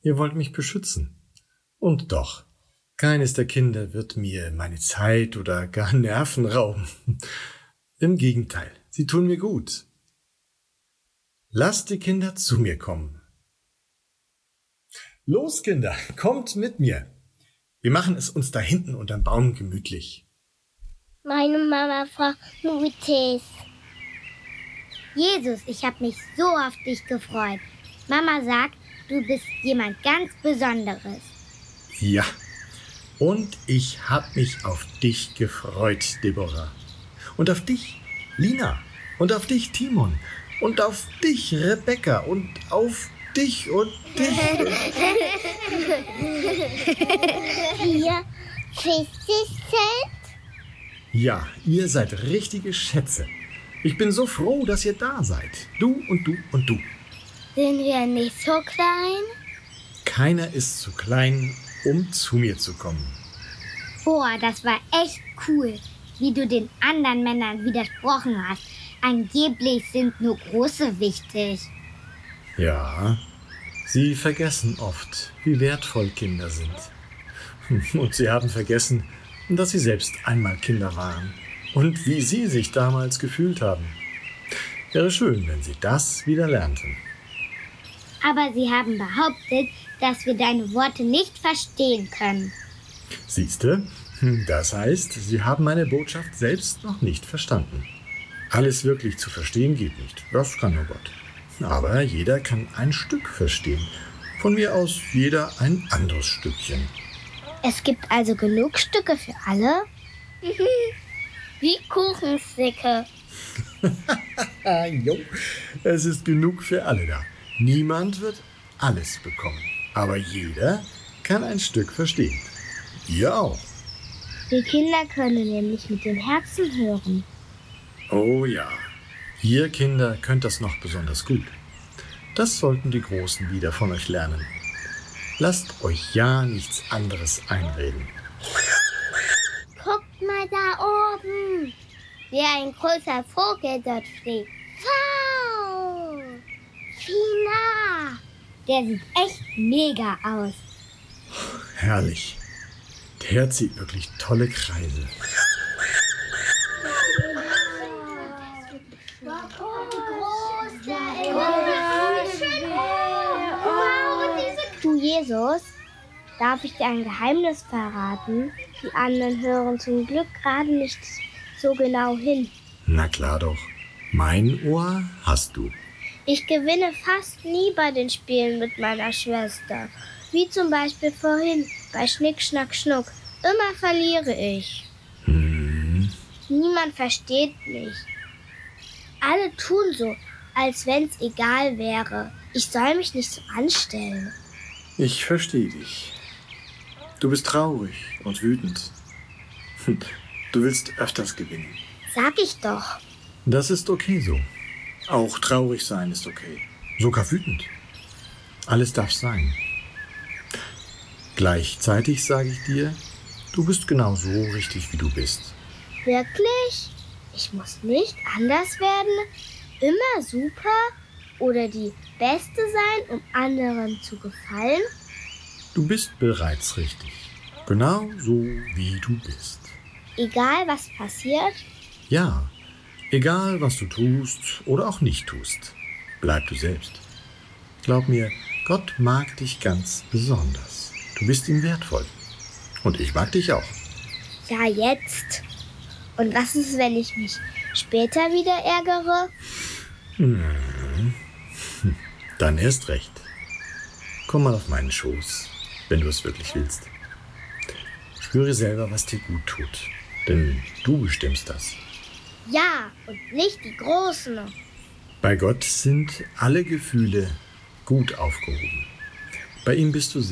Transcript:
Ihr wollt mich beschützen. Und doch, keines der Kinder wird mir meine Zeit oder gar Nerven rauben. Im Gegenteil, sie tun mir gut. Lasst die Kinder zu mir kommen. Los, Kinder, kommt mit mir. Wir machen es uns da hinten unterm Baum gemütlich. Meine Mama fragt Mutis. Jesus, ich habe mich so auf dich gefreut. Mama sagt, du bist jemand ganz Besonderes. Ja, und ich habe mich auf dich gefreut, Deborah. Und auf dich, Lina. Und auf dich, Timon. Und auf dich, Rebecca. Und auf dich und dich. 4, 50 Cent? Ja, ihr seid richtige Schätze. Ich bin so froh, dass ihr da seid. Du und du und du. Sind wir nicht so klein? Keiner ist zu klein, um zu mir zu kommen. Boah, das war echt cool, wie du den anderen Männern widersprochen hast. Angeblich sind nur Große wichtig. Ja, sie vergessen oft, wie wertvoll Kinder sind. Und sie haben vergessen, dass sie selbst einmal Kinder waren und wie sie sich damals gefühlt haben. Wäre schön, wenn sie das wieder lernten. Aber sie haben behauptet, dass wir deine Worte nicht verstehen können. Siehste, das heißt, sie haben meine Botschaft selbst noch nicht verstanden. Alles wirklich zu verstehen geht nicht, das kann nur Gott. Aber jeder kann ein Stück verstehen. Von mir aus jeder ein anderes Stückchen. Es gibt also genug Stücke für alle? Wie Kuchenstücke. Jo, es ist genug für alle da. Niemand wird alles bekommen, aber jeder kann ein Stück verstehen. Ihr auch. Die Kinder können nämlich mit dem Herzen hören. Oh ja, ihr Kinder könnt das noch besonders gut. Das sollten die Großen wieder von euch lernen. Lasst euch ja nichts anderes einreden. Guckt mal da oben, wie ein großer Vogel dort fliegt. Wow! Fina! Der sieht echt mega aus. Herrlich. Der zieht wirklich tolle Kreise. Du, Jesus, darf ich dir ein Geheimnis verraten? Die anderen hören zum Glück gerade nicht so genau hin. Na klar doch. Mein Ohr hast du. Ich gewinne fast nie bei den Spielen mit meiner Schwester. Wie zum Beispiel vorhin bei Schnick, Schnack, Schnuck. Immer verliere ich. Niemand versteht mich. Alle tun so, als wenn's egal wäre. Ich soll mich nicht so anstellen. Ich verstehe dich. Du bist traurig und wütend. Du willst öfters gewinnen. Sag ich doch. Das ist okay so. Auch traurig sein ist okay. Sogar wütend. Alles darf sein. Gleichzeitig sage ich dir, du bist genau so richtig, wie du bist. Wirklich? Ich muss nicht anders werden? Immer super? Oder die Beste sein, um anderen zu gefallen? Du bist bereits richtig. Genau so, wie du bist. Egal, was passiert? Ja, egal, was du tust oder auch nicht tust, bleib du selbst. Glaub mir, Gott mag dich ganz besonders. Du bist ihm wertvoll. Und ich mag dich auch. Ja, jetzt. Und was ist, wenn ich mich später wieder ärgere? Dann erst recht. Komm mal auf meinen Schoß, wenn du es wirklich willst. Spüre selber, was dir gut tut. Denn du bestimmst das. Ja, und nicht die Großen. Bei Gott sind alle Gefühle gut aufgehoben. Bei ihm bist du